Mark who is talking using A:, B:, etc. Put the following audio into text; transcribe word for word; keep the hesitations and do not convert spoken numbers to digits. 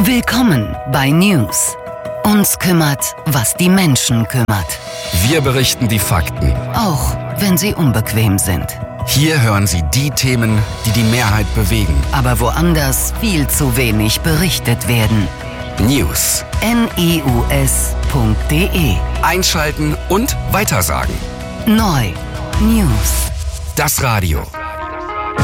A: Willkommen bei News. Uns kümmert, was die Menschen kümmert.
B: Wir berichten die Fakten,
A: auch wenn sie unbequem sind.
B: Hier hören Sie die Themen, die die Mehrheit bewegen.
A: Aber woanders viel zu wenig berichtet werden.
B: News.
A: N E U S Punkt D E.
B: Einschalten und weitersagen.
A: Neu. News.
B: Das Radio.